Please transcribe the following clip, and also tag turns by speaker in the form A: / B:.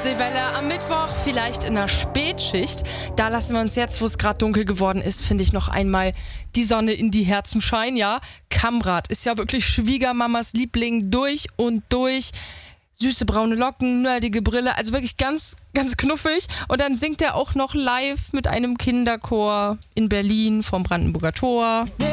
A: Ostseewelle am Mittwoch, vielleicht in der Spätschicht. Da lassen wir uns jetzt, wo es gerade dunkel geworden ist, finde ich, noch einmal die Sonne in die Herzen scheinen. Ja, Kamrat ist ja wirklich Schwiegermamas Liebling durch und durch. Süße braune Locken, nerdige Brille, also wirklich ganz, ganz knuffig. Und dann singt er auch noch live mit einem Kinderchor in Berlin vom Brandenburger Tor.